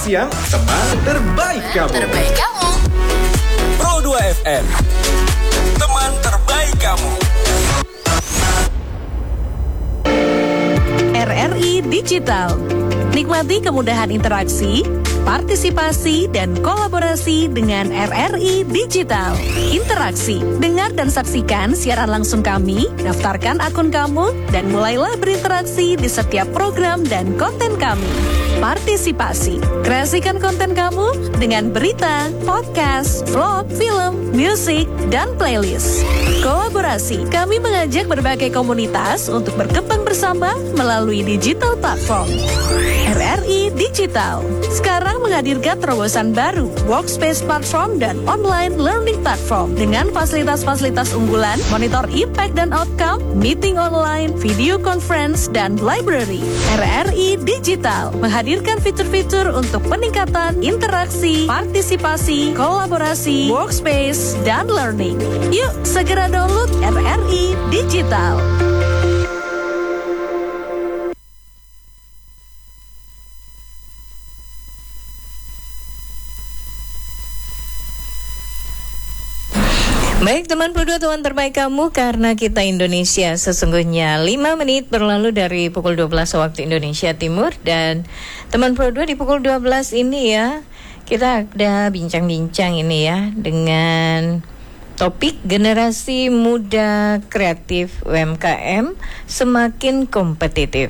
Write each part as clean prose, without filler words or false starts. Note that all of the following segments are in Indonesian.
siang, teman terbaik kamu. Pro 2 FM, teman terbaik kamu. RRI Digital. Nikmati kemudahan interaksi, partisipasi, dan kolaborasi dengan RRI Digital. Interaksi, dengar dan saksikan siaran langsung kami, daftarkan akun kamu, dan mulailah berinteraksi di setiap program dan konten kami. Partisipasi, kreasikan konten kamu dengan berita, podcast, vlog, film, musik, dan playlist. Kolaborasi, kami mengajak berbagai komunitas untuk berkembang bersama melalui digital platform. RRI Digital sekarang menghadirkan terobosan baru, workspace platform dan online learning platform dengan fasilitas-fasilitas unggulan, monitor impact dan outcome, meeting online, video conference, dan library. RRI Digital menghadirkan fitur-fitur untuk peningkatan interaksi, partisipasi, kolaborasi, workspace, dan learning. Yuk segera download RRI Digital. Baik teman Pro 2, teman terbaik kamu, karena kita Indonesia sesungguhnya 5 menit berlalu dari pukul 12 waktu Indonesia Timur. Dan teman Pro 2 di pukul 12 ini ya, kita ada bincang-bincang ini ya dengan topik generasi muda kreatif UMKM semakin kompetitif.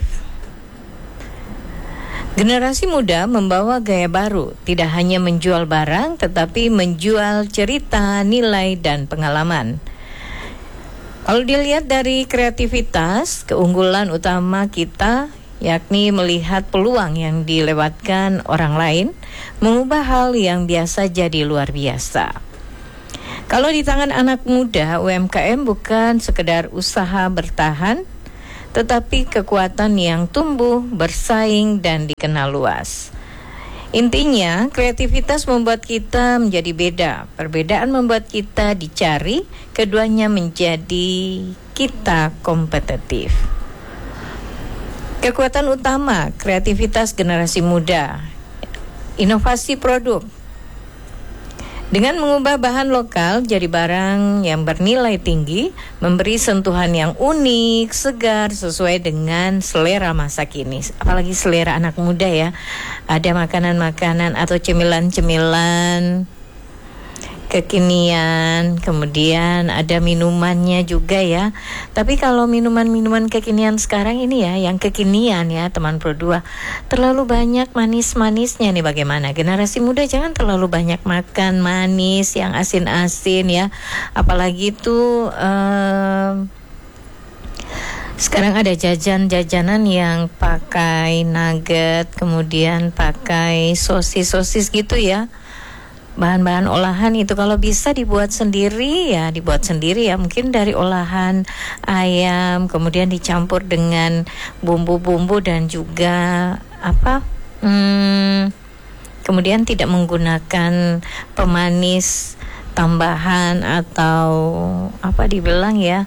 Generasi muda membawa gaya baru, tidak hanya menjual barang, tetapi menjual cerita, nilai, dan pengalaman. Kalau dilihat dari kreativitas, keunggulan utama kita, yakni melihat peluang yang dilewatkan orang lain, mengubah hal yang biasa jadi luar biasa. Kalau di tangan anak muda, UMKM bukan sekedar usaha bertahan, tetapi kekuatan yang tumbuh, bersaing, dan dikenal luas. Intinya, kreativitas membuat kita menjadi beda. Perbedaan membuat kita dicari, keduanya menjadi kita kompetitif. Kekuatan utama kreativitas generasi muda, inovasi produk. Dengan mengubah bahan lokal jadi barang yang bernilai tinggi, memberi sentuhan yang unik, segar, sesuai dengan selera masa kini. Apalagi selera anak muda ya. Ada makanan-makanan atau cemilan-cemilan kekinian, kemudian ada minumannya juga ya. Tapi kalau minuman-minuman kekinian sekarang ini ya, yang kekinian ya teman Pro 2, terlalu banyak manis-manisnya nih. Bagaimana? Generasi muda jangan terlalu banyak makan manis, yang asin-asin ya. Apalagi tuh sekarang ada jajan-jajanan yang pakai nugget, kemudian pakai sosis-sosis gitu ya. Bahan-bahan olahan itu kalau bisa dibuat sendiri ya, mungkin dari olahan ayam, kemudian dicampur dengan bumbu-bumbu dan juga kemudian tidak menggunakan pemanis tambahan atau apa dibilang ya,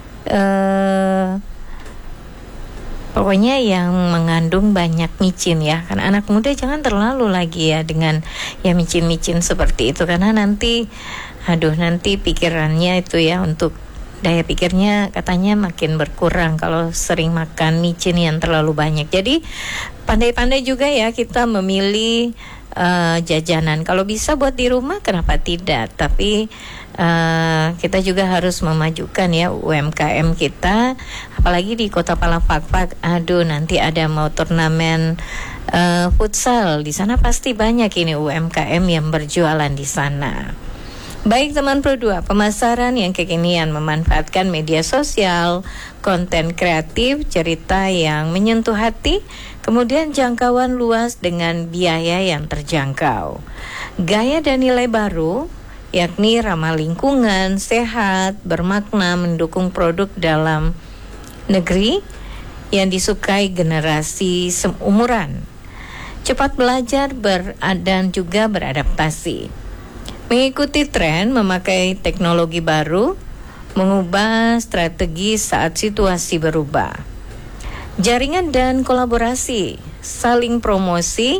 pokoknya yang mengandung banyak micin ya. Karena anak muda jangan terlalu lagi ya dengan ya micin-micin seperti itu, karena nanti pikirannya itu ya, untuk daya pikirnya katanya makin berkurang kalau sering makan micin yang terlalu banyak. Jadi pandai-pandai juga ya kita memilih jajanan. Kalau bisa buat di rumah kenapa tidak, tapi kita juga harus memajukan ya UMKM kita, apalagi di Kota Palafakfak. Nanti ada mau turnamen futsal di sana, pasti banyak ini UMKM yang berjualan di sana. Baik teman Pro 2, pemasaran yang kekinian memanfaatkan media sosial, konten kreatif, cerita yang menyentuh hati, kemudian jangkauan luas dengan biaya yang terjangkau. Gaya dan nilai baru, yakni ramah lingkungan, sehat, bermakna, mendukung produk dalam negeri yang disukai generasi seumuran. Cepat belajar dan juga beradaptasi. Mengikuti tren, memakai teknologi baru, mengubah strategi saat situasi berubah. Jaringan dan kolaborasi, saling promosi,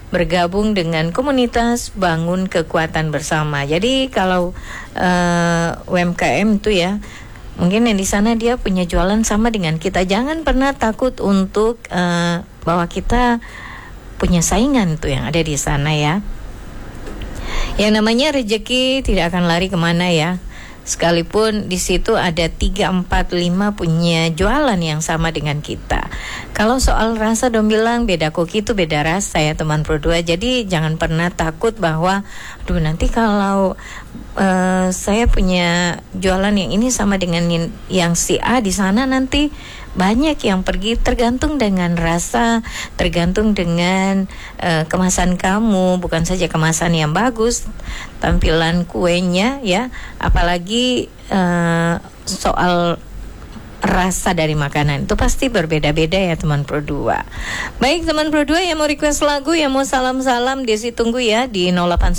bergabung dengan komunitas Bangun Kekuatan Bersama. Jadi kalau UMKM itu ya, mungkin yang di sana dia punya jualan sama dengan kita. Jangan pernah takut untuk bahwa kita punya saingan tuh yang ada di sana ya. Yang namanya rezeki tidak akan lari kemana ya. Sekalipun di situ ada 3, 4, 5 punya jualan yang sama dengan kita. Kalau soal rasa dong bilang beda koki itu beda rasa ya teman Pro 2. Jadi jangan pernah takut bahwa aduh nanti kalau saya punya jualan yang ini sama dengan yang si A di sana, nanti banyak yang pergi. Tergantung dengan rasa, tergantung dengan kemasan kamu, bukan saja kemasan yang bagus, tampilan kuenya ya, apalagi soal rasa dari makanan itu pasti berbeda-beda ya teman Pro 2. Baik teman Pro 2 yang mau request lagu, yang mau salam-salam, Desi tunggu ya di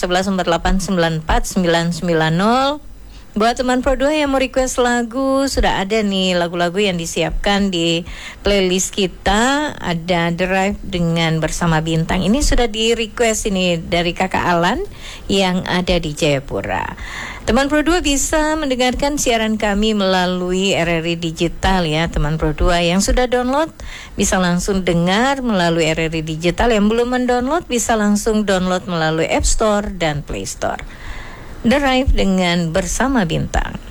081148949990. Buat teman Pro 2 yang mau request lagu, sudah ada nih lagu-lagu yang disiapkan di playlist kita. Ada Drive dengan Bersama Bintang. Ini sudah di request ini dari Kakak Alan yang ada di Jayapura. Teman Pro 2 bisa mendengarkan siaran kami melalui RRI Digital ya teman Pro 2. Yang sudah download bisa langsung dengar melalui RRI Digital. Yang belum mendownload bisa langsung download melalui App Store dan Play Store. Drive dengan Bersama Bintang.